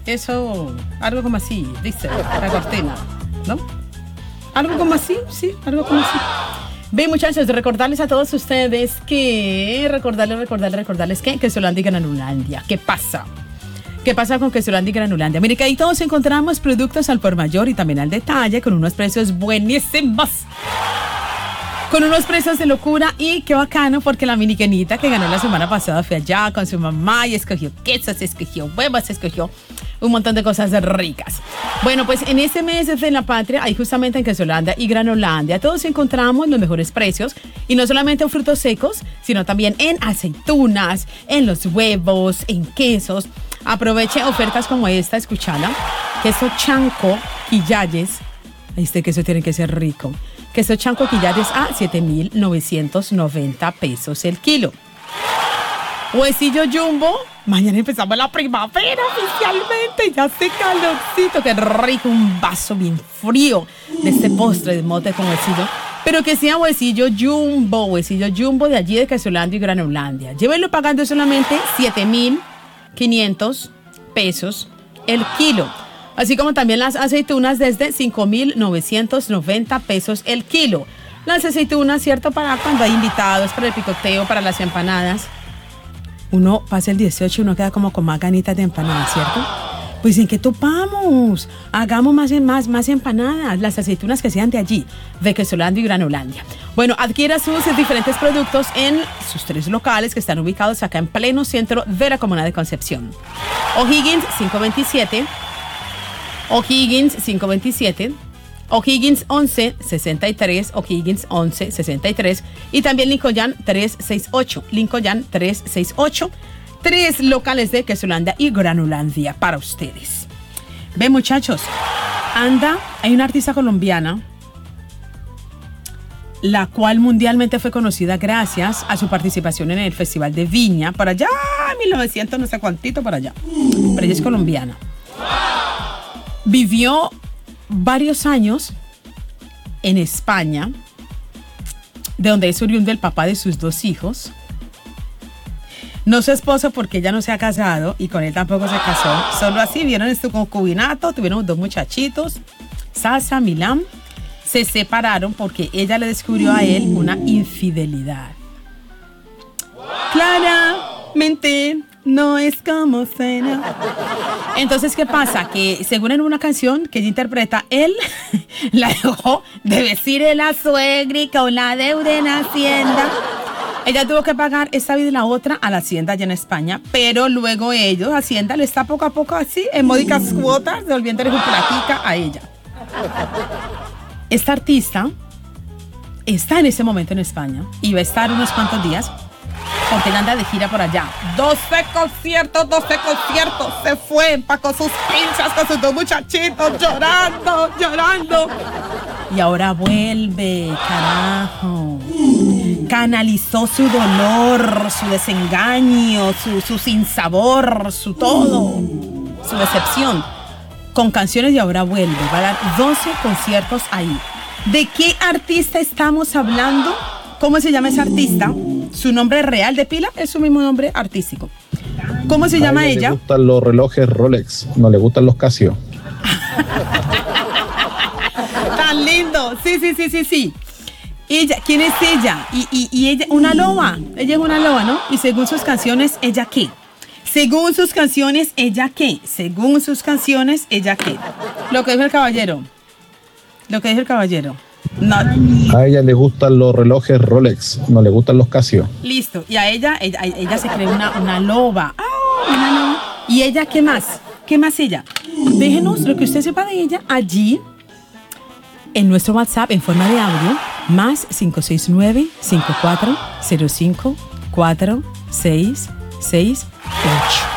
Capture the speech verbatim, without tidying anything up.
eso, algo como así, dice la cortina, ¿no? Algo como así, sí, algo como así. Bien, muchachos, recordarles a todos ustedes que, recordarles, recordarles, recordarles que Quesolandia y Granulandia. ¿Qué pasa? ¿Qué pasa con Quesolandia y Granulandia? Mire que ahí todos encontramos productos al por mayor y también al detalle con unos precios buenísimos. Con unos precios de locura y qué bacano porque la mini Kenita que ganó la semana pasada fue allá con su mamá y escogió quesos, escogió huevos, escogió un montón de cosas ricas. Bueno, pues en este mes de la patria, ahí justamente en Quesolandia y Granulandia, todos encontramos los mejores precios y no solamente en frutos secos, sino también en aceitunas, en los huevos, en quesos. Aproveche ofertas como esta, escúchala. Queso chanco quillayes. Este queso tiene que ser rico. Queso chanco quillayes a siete mil novecientos noventa pesos el kilo. Huesillo jumbo. Mañana empezamos la primavera oficialmente. Ya hace calorcito. Qué rico. Un vaso bien frío de este postre de mote con huesillo. Pero que sea huesillo jumbo. Huesillo jumbo de allí de Quesolandia y Granulandia. Llévenlo pagando solamente siete mil quinientos pesos el kilo. Así como también las aceitunas desde cinco mil novecientos noventa pesos el kilo. Las aceitunas, ¿cierto? Para cuando hay invitados, para el picoteo, para las empanadas. Uno pasa el dieciocho y uno queda como con más ganitas de empanadas, ¿cierto? Pues ¿en qué topamos? Hagamos más, más, más empanadas, las aceitunas que sean de allí, de Quesolandia y Granulandia. Bueno, adquiera sus diferentes productos en sus tres locales que están ubicados acá en pleno centro de la comuna de Concepción. O'Higgins quinientos veintisiete, O'Higgins quinientos veintisiete, O'Higgins once sesenta y tres, O'Higgins once sesenta y tres y también Lincoln trescientos sesenta y ocho, Lincoln trescientos sesenta y ocho. Tres locales de Quesolandia y Granulandia para ustedes. Ven, muchachos, anda, hay una artista colombiana la cual mundialmente fue conocida gracias a su participación en el Festival de Viña, para allá, mil novecientos no sé cuántito para allá, pero ella es colombiana. Vivió varios años en España, de donde es oriundo el papá de sus dos hijos. No su esposo porque ella no se ha casado y con él tampoco se casó. Solo así vieron su concubinato, tuvieron dos muchachitos, Sasa, Milán. Se separaron porque ella le descubrió a él una infidelidad. Claramente no es como suena. Entonces, ¿qué pasa? Que según en una canción que ella interpreta, él la dejó de decirle a la suegrica o la deuda en Hacienda. Ella tuvo que pagar esta vida y la otra a la Hacienda allá en España, pero luego ellos, Hacienda le está poco a poco así, en módicas cuotas, devolviéndole su platica a ella. Esta artista está en ese momento en España y va a estar unos cuantos días porque ella anda de gira por allá. doce conciertos, doce conciertos. Se fue, empacó sus pinchas con sus dos muchachitos llorando, llorando. Y ahora vuelve, carajo. Canalizó su dolor, su desengaño, su, su sinsabor, su todo, su decepción, con canciones y ahora vuelve. Va a dar doce conciertos ahí. ¿De qué artista estamos hablando? ¿Cómo se llama esa artista? Su nombre real de pila es su mismo nombre artístico. ¿Cómo se llama ella? Le gustan los relojes Rolex, no le gustan los Casio. Tan lindo. Sí, sí, sí, sí, sí. Ella, ¿quién es ella? Y, y, y ella, una loba. Ella es una loba, ¿no? Y según sus canciones, ¿ella qué? Según sus canciones, ¿ella qué? Según sus canciones, ¿ella qué? Lo que dijo el caballero. Lo que dijo el caballero. No. A ella le gustan los relojes Rolex, no le gustan los Casio. Listo. Y a ella, ella, ella se cree una, una loba. Oh, una loba. ¿Y ella qué más? ¿Qué más ella? Déjenos lo que usted sepa de ella allí en nuestro WhatsApp en forma de audio. Más cinco seis nueve, cinco cuatro cero cinco, cuatro seis seis ocho.